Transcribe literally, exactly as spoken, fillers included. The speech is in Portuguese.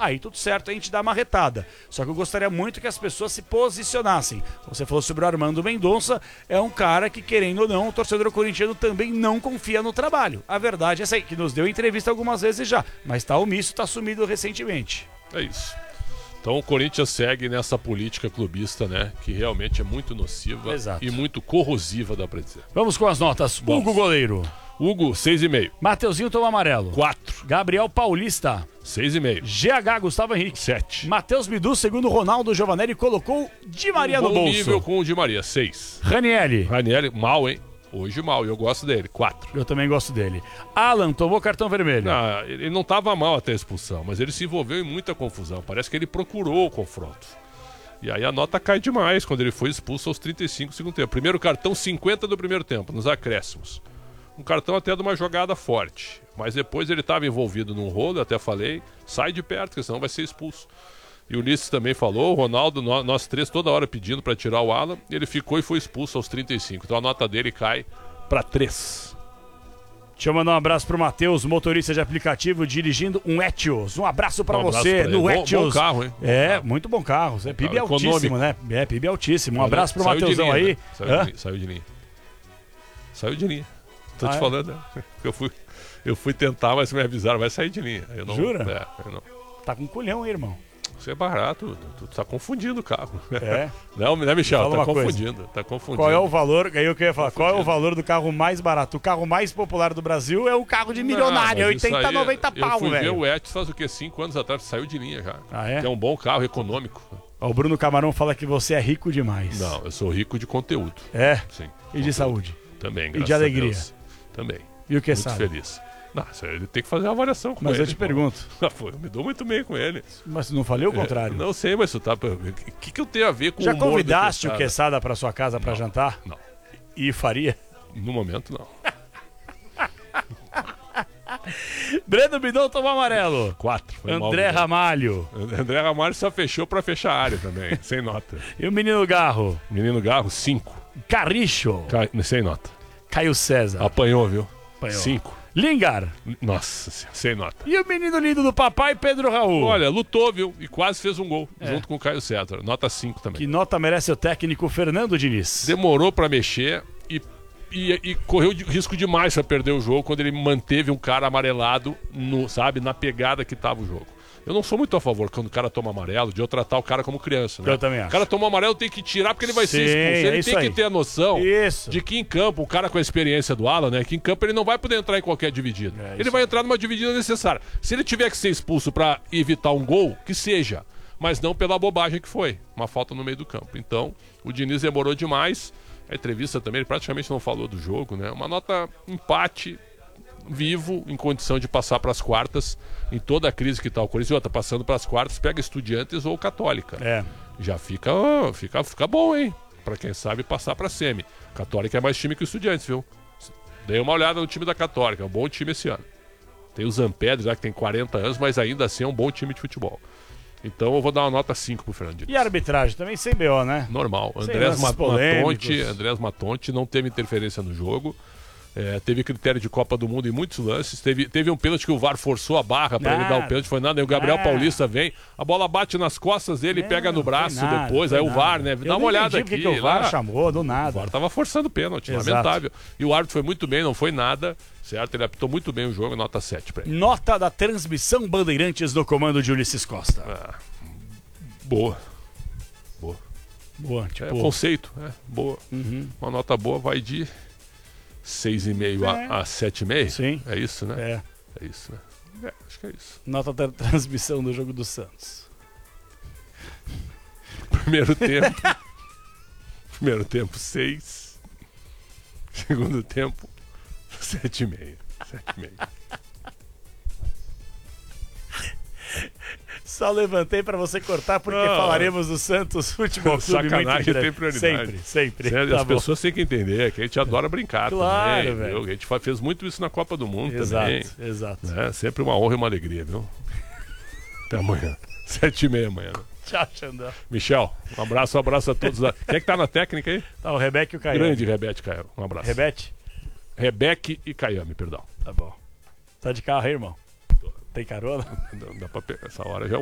aí tudo certo, a gente dá uma retada. Só que eu gostaria muito que as pessoas se posicionassem. Você falou sobre o Armando Mendonça, é um cara que, querendo ou não, o torcedor corintiano também não confia no trabalho. A verdade é essa aí, que nos deu entrevista algumas vezes já, mas tá omisso, tá sumido recentemente. É isso. Então o Corinthians segue nessa política clubista, né? Que realmente é muito nociva. Exato. E muito corrosiva, dá pra dizer. Vamos com as notas. Vamos. Hugo Goleiro. Hugo, seis e meio. Mateuzinho toma amarelo. quatro. Gabriel Paulista. seis e meio. G H Gustavo Henrique. sete. Matheus Bidu, segundo Ronaldo Giovanelli, colocou Di Maria no Bom bolso. nível com o Di Maria, seis. Ranieri. Ranieri, mal, hein? Hoje mal, eu gosto dele, quatro. Eu também gosto dele. Alan tomou cartão vermelho. Não, ele não estava mal até a expulsão, mas ele se envolveu em muita confusão. Parece que ele procurou o confronto. E aí a nota cai demais quando ele foi expulso aos trinta e cinco do segundo tempo. Primeiro cartão, cinquenta do primeiro tempo, nos acréscimos. Um cartão até de uma jogada forte. Mas depois ele estava envolvido num rolo, até falei, sai de perto, porque senão vai ser expulso. E o Ulisses também falou, o Ronaldo, nós três toda hora pedindo para tirar o Alan, ele ficou e foi expulso aos trinta e cinco. Então a nota dele cai para três. Deixa eu mandar um abraço pro Matheus, motorista de aplicativo, dirigindo um Etios. Um abraço pra Um abraço você pra no ele. Bom- Etios. bom carro, hein? Bom É, carro. muito bom carro. É P I B carro altíssimo, né? É, P I B altíssimo. Um abraço pro Saiu de Matheusão linha, aí. né? Saiu, Hã? de linha, saiu de linha. Saiu de linha. Tô Ah, te é? falando, né? Eu fui, eu fui tentar, mas me avisaram, vai sair de linha. Eu não, Jura? É, eu não. Tá com culhão aí, irmão. Isso é barato, tu, tu tá confundindo o carro. É. Não, né, Michel? Fala Tá uma coisa. confundindo, tá confundindo. Qual é o valor? Aí eu queria falar, qual é o valor do carro mais barato? O carro mais popular do Brasil é o carro de milionário, Não, é mas isso oitenta, aí, noventa pau, Eu fui ver velho. o Etios faz o quê? Cinco anos atrás, saiu de linha já. Ah, é? Que é um bom carro, econômico. Ó, o Bruno Camarão fala que você é rico demais. Não, eu sou rico de conteúdo. É? Sim. E de saúde? Também, E graças de a alegria? Deus. Também. E o que Muito sabe? feliz. Não, isso aí ele tem que fazer uma avaliação com Mas ele. eu te pergunto. Ah, pô, eu me dou muito bem com ele. Mas não falei o contrário. É, não sei, mas tu tá... O que, que eu tenho a ver com Já o humor do convidaste o Quesada? Quesada pra sua casa pra Não. jantar? Não. E faria? No momento, não. Breno Bidon tomou amarelo. Quatro. Foi mal, André né? Ramalho. André Ramalho só fechou pra fechar a área também, sem nota. E o menino Garro? Menino Garro, cinco. Carricho. Cai- sem nota. Caio César. Apanhou, viu? Apanhou. Cinco. Lingar. Nossa, senhora, sem nota. E o menino lindo do papai, Pedro Raul. Olha, lutou, viu? E quase fez um gol, É. junto com o Caio César. Nota cinco também. Que nota merece o técnico Fernando Diniz? Demorou pra mexer e, e, e correu de, risco demais pra perder o jogo quando ele manteve um cara amarelado, no, sabe, na pegada que tava o jogo. Eu não sou muito a favor quando o cara toma amarelo de eu tratar o cara como criança, né? Eu também acho. O cara toma amarelo, tem que tirar porque ele vai Sim, ser expulso. Ele é isso tem que aí. ter a noção Isso. de que em campo, o cara com a experiência do Alan, né? Que em campo ele não vai poder entrar em qualquer dividida. É, ele isso vai entrar numa dividida necessária. Se ele tiver que ser expulso pra evitar um gol, que seja. Mas não pela bobagem que foi. Uma falta no meio do campo. Então, o Diniz demorou demais. A entrevista também, ele praticamente não falou do jogo, né? Uma nota empate vivo, em condição de passar para as quartas, em toda a crise que está o Corinthians, está passando para as quartas, pega Estudiantes ou Católica. É. Já fica, ó, fica, fica bom, hein? Para quem sabe passar para semi. Católica é mais time que o Estudiantes, viu? Dei uma olhada no time da Católica, é um bom time esse ano. Tem o Zampedri já que tem quarenta anos, mas ainda assim é um bom time de futebol. Então eu vou dar uma nota cinco pro Fernando Diniz. E a arbitragem também sem B O, né? Normal. Sem Andrés lances Ma- polêmicos. Matonte, Andrés Matonte não teve interferência no jogo. É, teve critério de Copa do Mundo em muitos lances. Teve, teve um pênalti que o V A R forçou a barra para ele Nada. dar o pênalti. Foi nada. E o Gabriel Nada. Paulista vem. A bola bate nas costas dele e É, pega no não braço foi nada, depois. foi Aí o V A R, nada. né? Eu Dá não uma olhada entendi aqui. porque que o V A R lá. chamou, do O nada. V A R tava forçando pênalti. Exato. Lamentável. E o árbitro foi muito bem, não foi nada. Certo? Ele apitou muito bem o jogo. Nota sete pra ele. Nota da transmissão Bandeirantes do comando de Ulisses Costa. Ah, boa. Boa. Boa, tipo... É, conceito. É, boa. Uhum. Uma nota boa vai de seis vírgula cinco É. a, a sete vírgula cinco. Sim. É isso, né? É. É isso, né? É, acho que é isso. Nota da transmissão do jogo do Santos. Primeiro tempo. Primeiro tempo, seis. Segundo tempo, sete vírgula cinco. sete vírgula cinco. Só levantei pra você cortar porque Não. falaremos do Santos Futebol Clube muito Sacanagem em breve. tem prioridade. Sempre, sempre. Sério, Tá as bom. pessoas têm que entender que a gente adora brincar Claro, também. velho. Viu? A gente fa- fez muito isso na Copa do Mundo Exato, também. exato. Né? Sempre uma honra e uma alegria, viu? Até amanhã. Sete e meia amanhã. Tchau, Xandão. Michel, um abraço, um abraço a todos. Lá. Quem é que tá na técnica aí? Tá, o Rebeca e o Caiame. Grande Rebete Caiame. Um abraço. Rebete? Rebeque e Caiame, perdão. Tá bom. Tá de carro aí, irmão? Tem carona? Dá, dá pra pegar essa hora já.